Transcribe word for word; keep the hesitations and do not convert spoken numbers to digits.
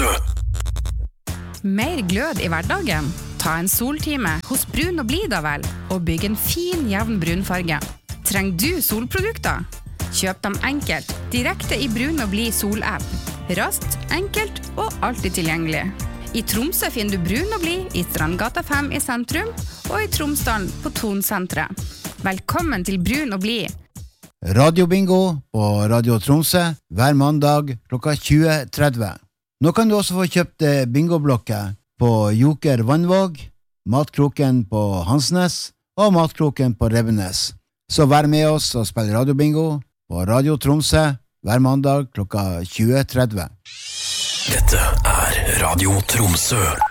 Tromsø. Mer glød i hverdagen? Ta en soltime hos Brun og Blid da vel, og bygg en fin, jevn brunfarge. Trenger du solprodukter? Kjøp dem enkelt, direkte i Brun og Blid sol-app. Raskt, enkelt og alltid tilgjengelig. I Tromsø finner du Brun og Blid i Strandgata fem i sentrum, og i Tromsdalen på Tonsentret. Velkommen til Brun og Blid. Radiobingo på Radio Tromsø hver mandag klokka tjue tretti. Nå kan du også få kjøpt bingoblokker på Joker Vannvåg, Matkroken på Hansnes og Matkroken på Rebbenes. Så vær med oss og spill radiobingo på Radio Tromsø hver mandag klokka tjue tretti. Dette er Radio Tromsø.